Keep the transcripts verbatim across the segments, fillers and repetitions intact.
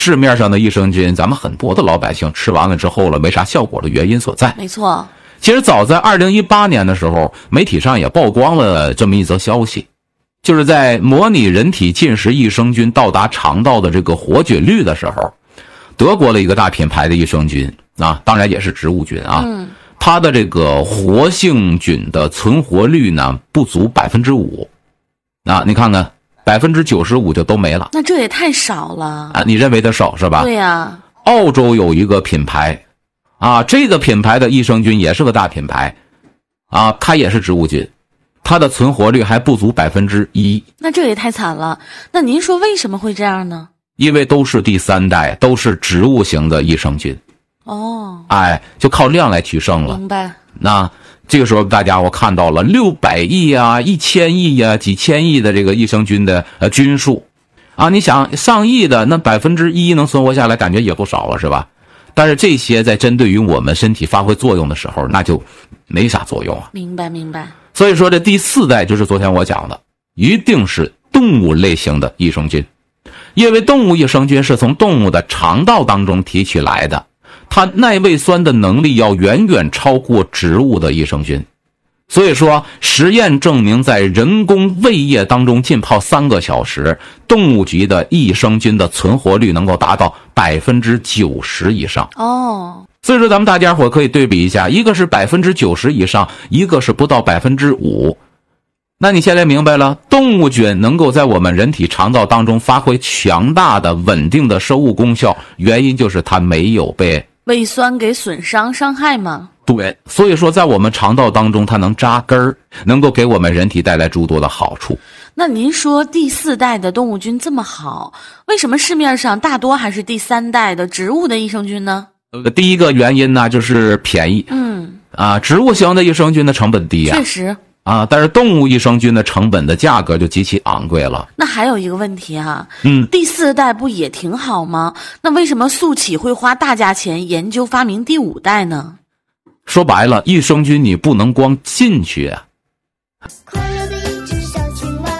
市面上的益生菌，咱们很多的老百姓吃完了之后了没啥效果的原因所在。 没错。 其实早在二零一八年的时候，媒体上也曝光了这么一则消息，就是在模拟人体进食益生菌到达肠道的这个活菌率的时候，德国的一个大品牌的益生菌啊，当然也是植物菌啊， 嗯， 它的这个活性菌的存活率呢不足百分之五，啊，你看看百分之九十五就都没了， 那这也太少了啊！你认为它少是吧？ 对呀、啊。 澳洲有一个品牌。啊，这个品牌的益生菌也是个大品牌，啊，它也是植物菌，它的存活率还不足百分之一。 那这也太惨了。那您说为什么会这样呢？ 因为都是第三代，都是植物型的益生菌。 哦， 哎，就靠量来取胜了。 明白。 那这个时候，大家我看到了六百亿啊、一千亿呀、几千亿的这个益生菌的呃菌数，啊，你想上亿的那百分之一能存活下来，感觉也不少了，是吧？但是这些在针对于我们身体发挥作用的时候，那就没啥作用啊。 明白明白。 所以说这第四代就是昨天我讲的，一定是动物类型的益生菌，因为动物益生菌是从动物的肠道当中提取来的，它耐胃酸的能力要远远超过植物的益生菌。所以说实验证明，在人工胃液当中浸泡三个小时，动物级的益生菌的存活率能够达到百分之九十以上。 哦， 所以说咱们大家伙可以对比一下，一个是百分之九十以上，一个是不到百分之五。那你现在明白了，动物菌能够在我们人体肠道当中发挥强大的稳定的生物功效，原因就是它没有被胃酸给损伤伤害吗？ 对，所以说在我们肠道当中它能扎根儿，能够给我们人体带来诸多的好处。 那您说第四代的动物菌这么好，为什么市面上大多还是第三代的植物的益生菌呢？ 呃，第一个原因呢就是便宜。 嗯， 啊，植物型的益生菌的成本低啊， 确实啊，但是动物益生菌的成本的价格就极其昂贵了。 那还有一个问题啊， 嗯， 第四代不也挺好吗？那为什么速启会花大价钱研究发明第五代呢？ 说白了，益生菌你不能光进去啊。 快乐的一只小青蛙，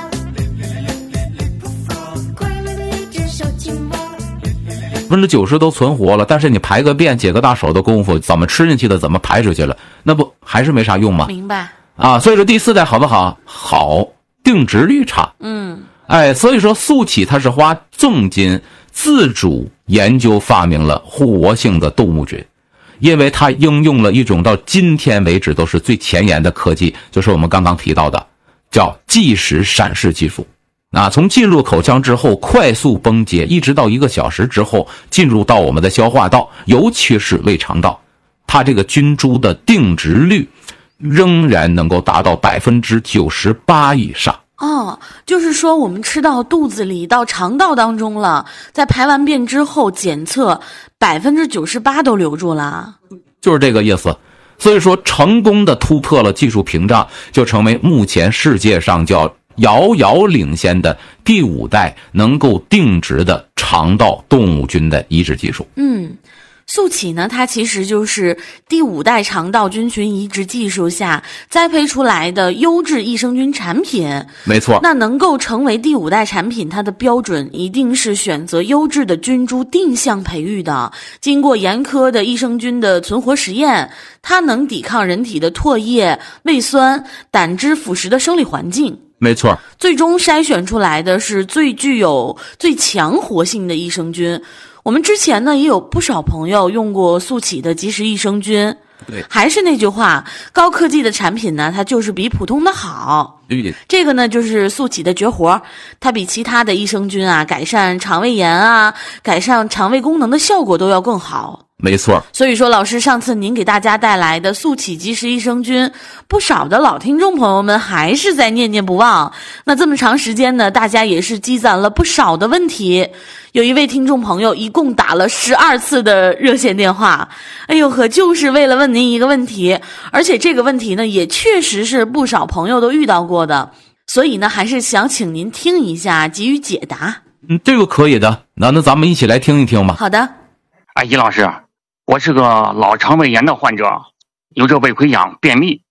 快乐的一只小青蛙。 百分之九十都存活了，但是你排个便、解个大手的功夫，怎么吃进去的，怎么排出去了，那不还是没啥用吗？ 明白啊，所以说第四代好不好？好，定植率差。 嗯， 哎，所以说速启它是花重金自主研究发明了活性的动物菌。因为它应用了一种到今天为止都是最前沿的科技，就是我们刚刚提到的叫即时闪示技术。啊，从进入口腔之后快速崩解，一直到一个小时之后进入到我们的消化道，尤其是胃肠道，它这个菌株的定植率仍然能够达到百分之九十八以上。 哦，就是说我们吃到肚子里到肠道当中了，在排完便之后检测百分之九十八都留住了， 就是这个意思。所以说成功的突破了技术屏障，就成为目前世界上叫遥遥领先的第五代能够定植的肠道动物菌的移植技术。 嗯，速启呢，它其实就是第五代肠道菌群移植技术下栽培出来的优质益生菌产品。 没错， 那能够成为第五代产品，它的标准一定是选择优质的菌株定向培育的，经过严苛的益生菌的存活实验，它能抵抗人体的唾液、胃酸、胆汁腐蚀的生理环境。 没错， 最终筛选出来的是最具有最强活性的益生菌。我们之前呢也有不少朋友用过速启的即时益生菌， 对， 还是那句话，高科技的产品呢，它就是比普通的好。 对， 这个呢就是速启的绝活，它比其他的益生菌啊，改善肠胃炎啊，改善肠胃功能的效果都要更好。 没错。 所以说老师上次您给大家带来的速启即时益生菌，不少的老听众朋友们还是在念念不忘。那这么长时间呢，大家也是积攒了不少的问题。有一位听众朋友一共打了十二次的热线电话，哎呦呵，就是为了问您一个问题，而且这个问题呢也确实是不少朋友都遇到过的，所以呢还是想请您听一下，给予解答。 嗯，这个可以的。那那咱们一起来听一听吧。 好的。 哎，尹老师，我是个老肠胃炎的患者，有着胃溃疡、便秘。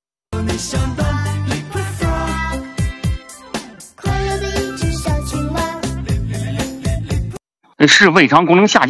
是胃肠功能下降。